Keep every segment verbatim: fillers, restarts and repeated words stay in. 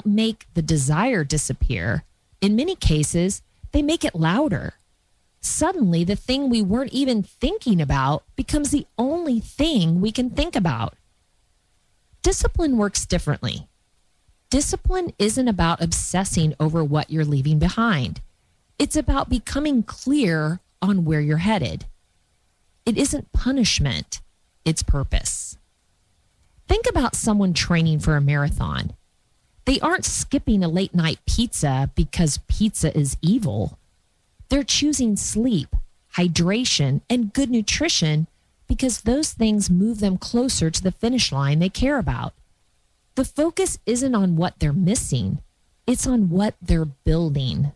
don't make the desire disappear. In many cases, they make it louder. Suddenly, the thing we weren't even thinking about becomes the only thing we can think about. Discipline works differently. Discipline isn't about obsessing over what you're leaving behind. It's about becoming clear on where you're headed. It isn't punishment, it's purpose. Think about someone training for a marathon. They aren't skipping a late night pizza because pizza is evil. They're choosing sleep, hydration, and good nutrition because those things move them closer to the finish line they care about. The focus isn't on what they're missing, it's on what they're building.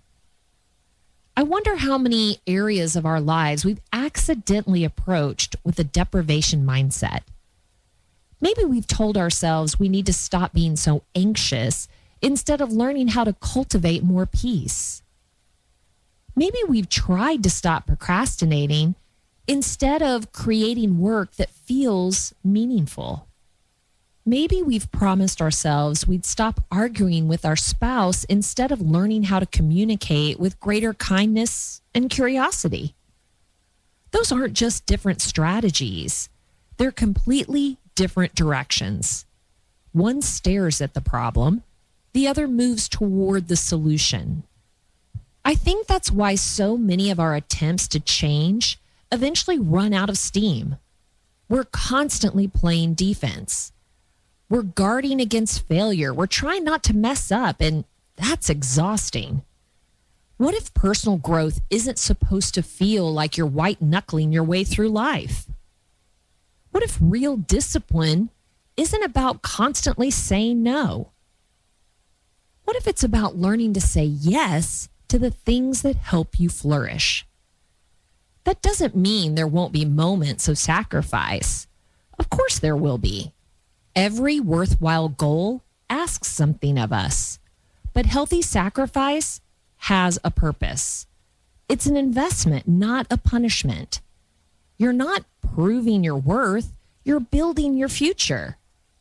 I wonder how many areas of our lives we've accidentally approached with a deprivation mindset. Maybe we've told ourselves we need to stop being so anxious instead of learning how to cultivate more peace. Maybe we've tried to stop procrastinating instead of creating work that feels meaningful. Maybe we've promised ourselves we'd stop arguing with our spouse instead of learning how to communicate with greater kindness and curiosity. Those aren't just different strategies. They're completely different directions. One stares at the problem, the other moves toward the solution. I think that's why so many of our attempts to change eventually run out of steam. We're constantly playing defense. We're guarding against failure. We're trying not to mess up, and that's exhausting. What if personal growth isn't supposed to feel like you're white-knuckling your way through life? What if real discipline isn't about constantly saying no? What if it's about learning to say yes to the things that help you flourish? That doesn't mean there won't be moments of sacrifice. Of course there will be. Every worthwhile goal asks something of us, but healthy sacrifice has a purpose. It's an investment, not a punishment. You're not proving your worth, you're building your future.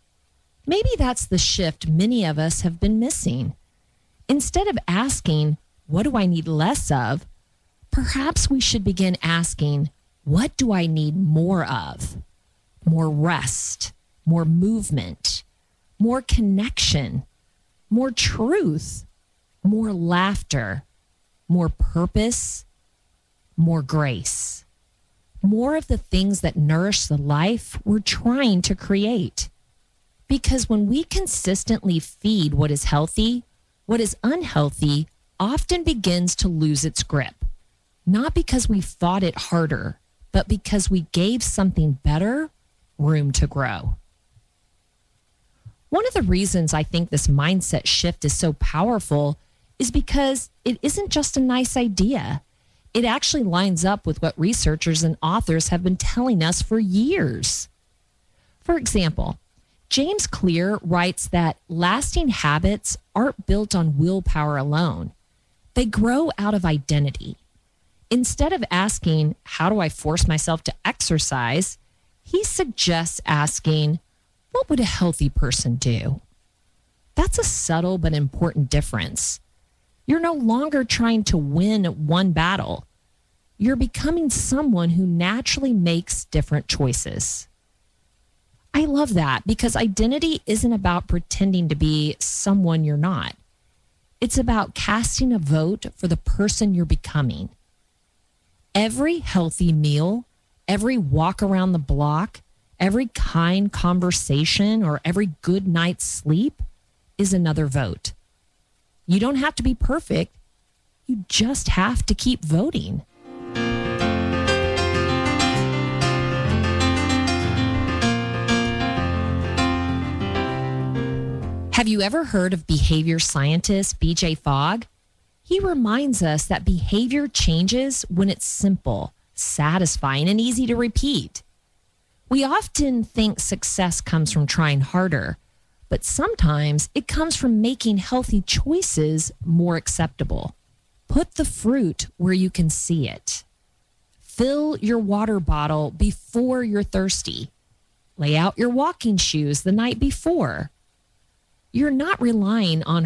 Maybe that's the shift many of us have been missing. Instead of asking, what do I need less of? Perhaps we should begin asking, what do I need more of? More rest, more movement, more connection, more truth, more laughter, more purpose, more grace. More of the things that nourish the life we're trying to create. Because when we consistently feed what is healthy, what is unhealthy often begins to lose its grip. Not because we fought it harder, but because we gave something better room to grow. One of the reasons I think this mindset shift is so powerful is because it isn't just a nice idea. It actually lines up with what researchers and authors have been telling us for years. For example, James Clear writes that lasting habits aren't built on willpower alone. They grow out of identity. Instead of asking, how do I force myself to exercise? He suggests asking, what would a healthy person do? That's a subtle but important difference. You're no longer trying to win one battle. You're becoming someone who naturally makes different choices. I love that because identity isn't about pretending to be someone you're not. It's about casting a vote for the person you're becoming. Every healthy meal, every walk around the block, every kind conversation, or every good night's sleep is another vote. You don't have to be perfect. You just have to keep voting. Have you ever heard of behavior scientist B J Fogg? He reminds us that behavior changes when it's simple, satisfying, and easy to repeat. We often think success comes from trying harder, but sometimes it comes from making healthy choices more acceptable. Put the fruit where you can see it. Fill your water bottle before you're thirsty. Lay out your walking shoes the night before. You're not relying on